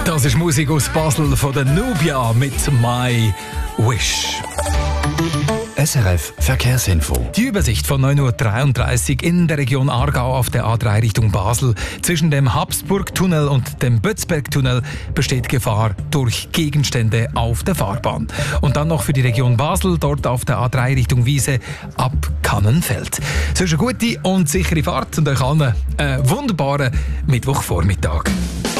Das ist Musik aus Basel von der Nubia mit My Wish. SRF Verkehrsinfo. Die Übersicht von 9.33 Uhr in der Region Aargau auf der A3 Richtung Basel. Zwischen dem Habsburgtunnel und dem Bötzbergtunnel besteht Gefahr durch Gegenstände auf der Fahrbahn. Und dann noch für die Region Basel, dort auf der A3 Richtung Wiese ab Kannenfeld. So ist eine gute und sichere Fahrt und euch allen einen wunderbaren Mittwochvormittag.